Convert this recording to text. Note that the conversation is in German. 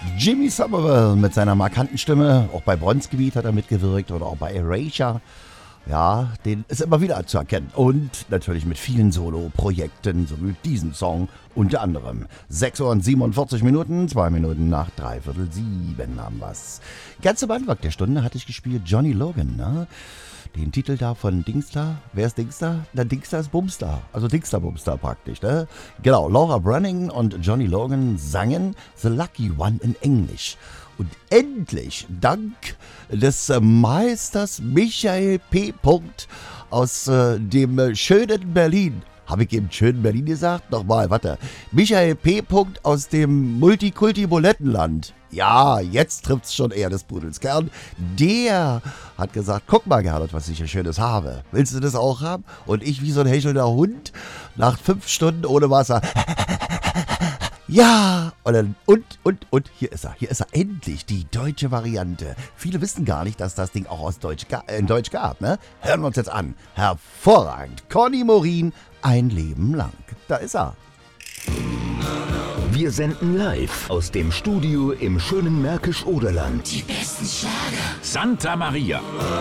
Jimmy Somerville mit seiner markanten Stimme, auch bei Bronzegebiet hat er mitgewirkt oder auch bei Erasure. Ja, den ist immer wieder zu erkennen. Und natürlich mit vielen Solo-Projekten, so wie diesem Song unter anderem. 6 Uhr und 47 Minuten, 2 Minuten nach 6:45 haben wir's. Ganz am Anfang der Stunde hatte ich gespielt Johnny Logan, ne? Den Titel da von Dingsda. Wer ist Dingsda? Na, Dingsda ist Bumsda. Also Dingsda Bumsda praktisch, ne? Genau, Laura Brunning und Johnny Logan sangen The Lucky One in Englisch. Und endlich, dank des Meisters Michael P. aus dem schönen Berlin. Habe ich eben schönen Berlin gesagt? Nochmal, warte. Michael P. aus dem Multikulti-Bulettenland. Ja, jetzt trifft's schon eher des Pudels Kern. Der hat gesagt, guck mal, Gerhard, was ich hier Schönes habe. Willst du das auch haben? Und ich wie so ein hechelnder Hund nach 5 Stunden ohne Wasser. Ja, und hier ist er endlich, die deutsche Variante. Viele wissen gar nicht, dass das Ding auch in Deutsch gab, ne? Hören wir uns jetzt an. Hervorragend. Conny Morin, ein Leben lang. Da ist er. Wir senden live aus dem Studio im schönen Märkisch-Oderland. Die besten Schlager. Santa Maria.